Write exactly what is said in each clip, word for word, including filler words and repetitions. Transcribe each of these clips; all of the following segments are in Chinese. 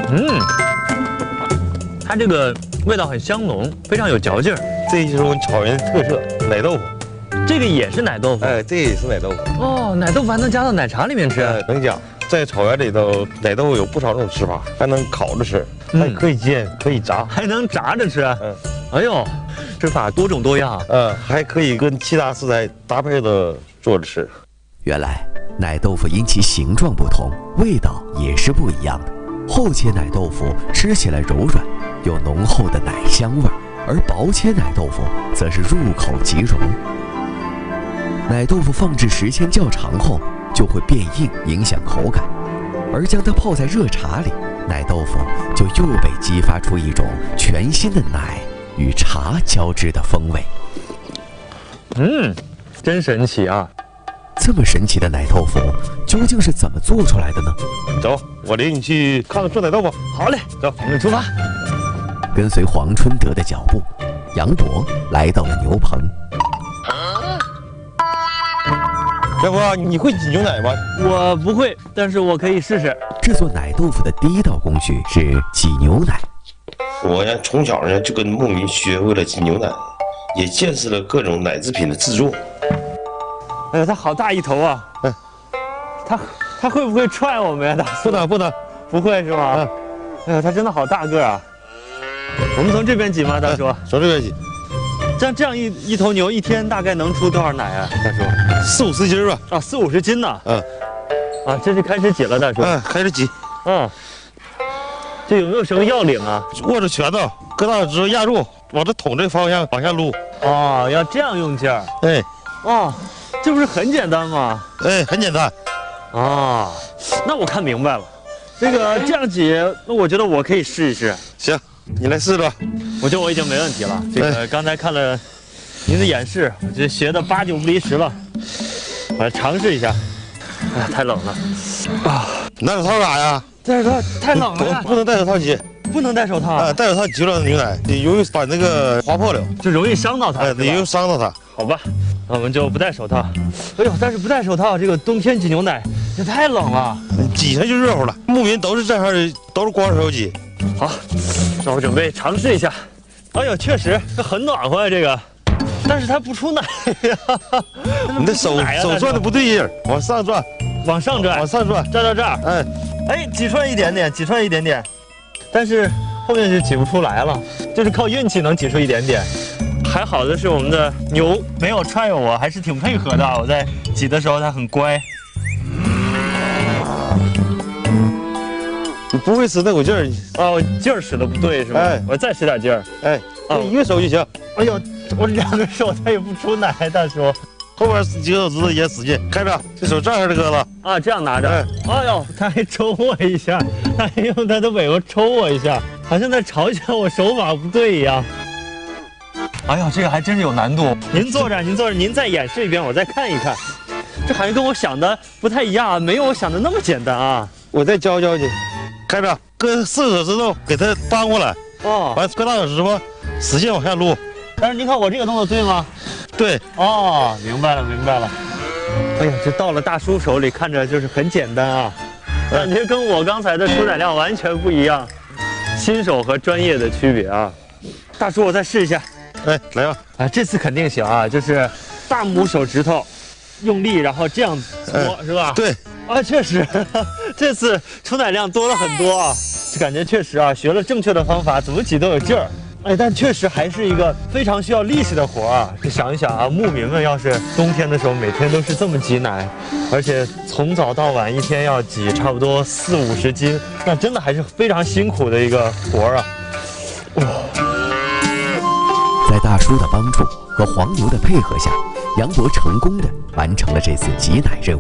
嗯，它这个味道很香浓，非常有嚼劲儿。 这就是我们草原特色奶豆腐。 这个也是奶豆腐。 哎，这也是奶豆腐。 哦，奶豆腐还能加到奶茶里面吃。 哎，能讲，在草原里头，奶豆腐有不少种吃法，还能烤着吃，还可以煎，可以炸， 还能炸着吃。 嗯， 哎呦，吃法多种多样。 嗯，还可以跟其他食材搭配着做着吃。 原来奶豆腐因其形状不同，味道也是不一样的。厚切奶豆腐吃起来柔软，有浓厚的奶香味儿，而薄切奶豆腐则是入口即溶。奶豆腐放置时间较长后就会变硬，影响口感，而将它泡在热茶里，奶豆腐就又被激发出一种全新的奶与茶交织的风味。 嗯，真神奇啊！ 这么神奇的奶豆腐究竟是怎么做出来的呢？ 走，我领你去看看做奶豆腐。 好嘞，走，我们出发。 跟随黄春德的脚步，杨博来到了牛棚。 要不你会挤牛奶吗？ 我不会，但是我可以试试。 制作奶豆腐的第一道工序是挤牛奶。 我呀，从小呢就跟牧民学会了挤牛奶，也见识了各种奶制品的制作。 哎呀，它好大一头啊！ 嗯， 它它会不会踹我们呀？大叔？ 不能不能， 不会是吗？ 嗯。 哎呀，它真的好大个啊！我们从这边挤吗，大叔？ 从这边挤。 像这样一一头牛一天大概能出多少奶啊，大叔？ 四五十斤吧。 啊，四五十斤呢。 嗯。 啊，这就开始挤了，大叔。 嗯，开始挤。 嗯。这有没有什么要领啊？ 握着拳头，搁大之后压住，往这桶这方向往下撸。 哦，要这样用劲儿。 哎。 哦，这不是很简单吗？ 哎，很简单。 啊，那我看明白了。这个这样挤，那我觉得我可以试一试。 行，你来试吧。 我觉得我已经没问题了。这个刚才看了您的演示，我觉得学的八九不离十了。我来尝试一下。哎呀，太冷了。啊， 你戴手套干啥呀？ 戴手套太冷了， 不能戴手套挤。 不能戴手套啊，戴手套挤出来的牛奶，你容易把那个划破了， 就容易伤到它。 哎，你容易伤到它。 好吧，那我们就不戴手套。哎呦，但是不戴手套，这个冬天挤牛奶也太冷了， 挤上就热乎了。牧民都是这样的，都是光着手挤。 好，那我准备尝试一下。哎呦，确实这很暖和呀、啊，这个，但是它不出奶呀。 你的手手转的不对劲，往上转， 往上转， 往上转， 转到这儿。 哎， 哎，挤出来一点点，挤出来一点点，但是后面就挤不出来了，就是靠运气能挤出一点点。还好的是我们的牛没有踹我，还是挺配合的。我在挤的时候它很乖。 你不会使那股劲儿啊，我劲儿使的不对是吧？哎，我再使点劲儿。 哎，啊，一个手就行。 哎呦，我两个手它也不出奶，大叔。 后边几个手指头也使劲，开着，这手这样的搁了。 啊，这样拿着。哎，哎呦，他还抽我一下，他还用他的尾巴抽我一下，好像在嘲笑我手法不对一样。哎呀，这个还真是有难度。您坐着，您坐着，您再演示一遍，我再看一看。这好像跟我想的不太一样啊，没有我想的那么简单啊。 我再教教你，开着，搁四个手指头给它搬过来。 哦。 完，搁大手指头使劲往下撸。 但是您看我这个动作对吗？ 对。 哦，明白了，明白了。哎呀，这到了大叔手里，看着就是很简单啊，感觉跟我刚才的出奶量完全不一样。新手和专业的区别啊。大叔，我再试一下。 哎，来吧！ 啊，这次肯定行啊，就是大拇手指头用力，然后这样搓，哎、是吧？ 对。 啊，确实，这次出奶量多了很多啊，就感觉确实啊，学了正确的方法，怎么挤都有劲儿。哎，但确实还是一个非常需要力气的活啊！你想一想啊，牧民们要是冬天的时候每天都是这么挤奶，而且从早到晚一天要挤差不多四五十斤，那真的还是非常辛苦的一个活啊！哇！ 在大叔的帮助和黄牛的配合下，杨博成功的完成了这次挤奶任务。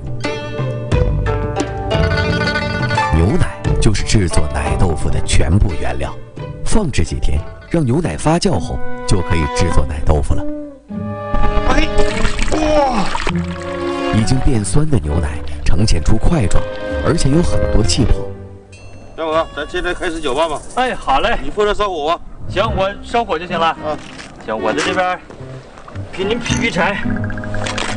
牛奶就是制作奶豆腐的全部原料，放置几天，让牛奶发酵后，就可以制作奶豆腐了。 哎，哇！ 已经变酸的牛奶呈现出块状，而且有很多气泡。 要不咱现在开始搅拌吧？ 哎，好嘞， 你负责烧火吧。 行，我烧火就行了。 啊。 行，我在这边给您劈劈柴。